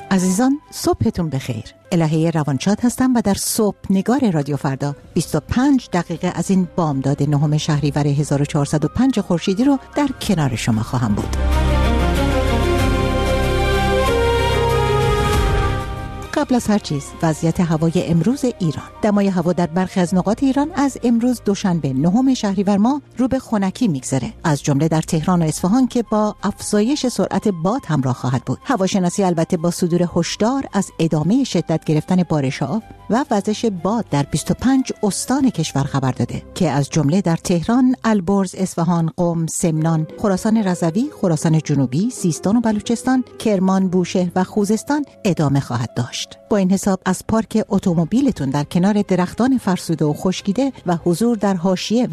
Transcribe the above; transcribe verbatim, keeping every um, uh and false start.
عزیزان صبحتون بخیر. الهه روانشاد هستم و در صبح نگار رادیو فردا بیست و پنج دقیقه از این بامداد نهم شهریور هزار و چهارصد و پنج خورشیدی رو در کنار شما خواهم بود. قبل از هر چیز وضعیت هوای امروز ایران. دمای هوا در برخی از نقاط ایران از امروز دوشنبه نهم شهریور ماه رو به خنکی میگذره، از جمله در تهران و اصفهان که با افزایش سرعت باد همراه خواهد بود. هواشناسی البته با صدور هشدار از ادامه شدت گرفتن بارش‌ها و وزش باد در بیست و پنج استان کشور خبر داده که از جمله در تهران، البرز، اصفهان، قم، سمنان، خراسان رضوی، خراسان جنوبی، سیستان و بلوچستان، کرمان، بوشهر و خوزستان ادامه خواهد داشت. با این حساب از پارک اتومبیلتون در کنار درختان فرسوده و خشکیده و حضور در حاشیه